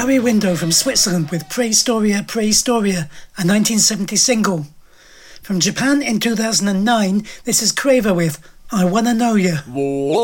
Barry Window from Switzerland with Prehistoria, Prehistoria, a 1970 single. From Japan in 2009, this is Craver with I Wanna Know Ya.